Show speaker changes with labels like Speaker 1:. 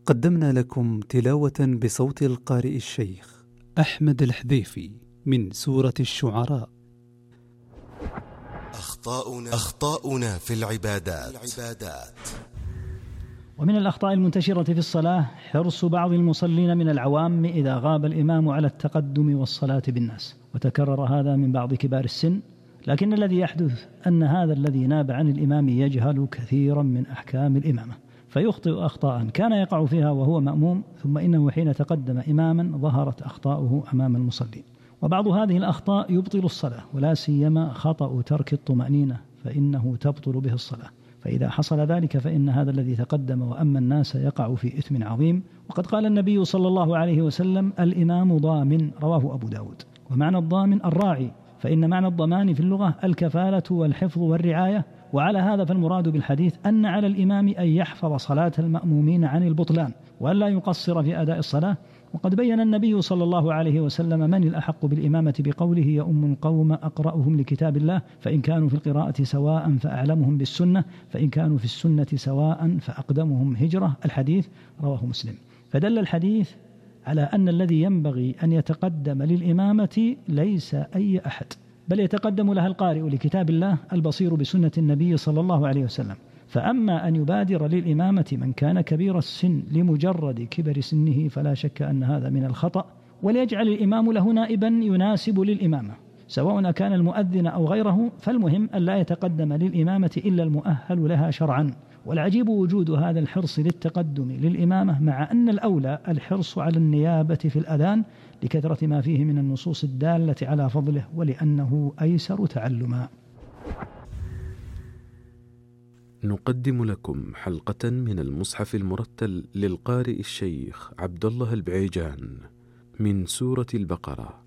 Speaker 1: قدمنا لكم تلاوة بصوت القارئ الشيخ أحمد الحذيفي من سورة الشعراء.
Speaker 2: أخطاؤنا في العبادات.
Speaker 3: ومن الأخطاء المنتشرة في الصلاة حرص بعض المصلين من العوام إذا غاب الإمام على التقدم والصلاة بالناس، وتكرر هذا من بعض كبار السن، لكن الذي يحدث أن هذا الذي ناب عن الإمام يجهل كثيرا من أحكام الإمامة، فيخطئ أخطاء كان يقع فيها وهو مأموم، ثم إنه حين تقدم إماما ظهرت أخطاؤه أمام المصلين. وبعض هذه الأخطاء يبطل الصلاة، ولا سيما خطأ ترك الطمأنينة فإنه تبطل به الصلاة، فإذا حصل ذلك فإن هذا الذي تقدم وأما الناس يقع في إثم عظيم. وقد قال النبي صلى الله عليه وسلم: الإمام ضامن، رواه أبو داود. ومعنى الضامن الراعي، فإن معنى الضمان في اللغة الكفالة والحفظ والرعاية، وعلى هذا فالمراد بالحديث أن على الإمام أن يحفظ صلاة المأمومين عن البطلان وأن لا يقصر في أداء الصلاة. وقد بين النبي صلى الله عليه وسلم من الأحق بالإمامة بقوله: يؤم القوم أقرأهم لكتاب الله، فإن كانوا في القراءة سواء فأعلمهم بالسنة، فإن كانوا في السنة سواء فأقدمهم هجرة. الحديث رواه مسلم. فدل الحديث على أن الذي ينبغي أن يتقدم للإمامة ليس أي أحد، بل يتقدم لها القارئ لكتاب الله البصير بسنة النبي صلى الله عليه وسلم. فأما أن يبادر للإمامة من كان كبير السن لمجرد كبر سنه فلا شك أن هذا من الخطأ، وليجعل الإمام له نائبا يناسب للإمامة سواء كان المؤذن أو غيره، فالمهم أن لا يتقدم للإمامة إلا المؤهل لها شرعا. والعجيب وجود هذا الحرص للتقدم للإمامة، مع أن الأولى الحرص على النيابة في الأذان لكثرة ما فيه من النصوص الدالة على فضله، ولأنه أيسر تعلما.
Speaker 4: نقدم لكم حلقة من المصحف المرتل للقارئ الشيخ عبد الله البعيجان من سورة البقرة.